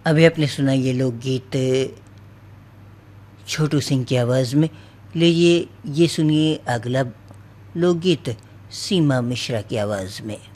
अभी आपने सुना ये लोकगीत छोटू सिंह की आवाज़ में। लीजिए ये सुनिए अगला लोकगीत सीमा मिश्रा की आवाज़ में।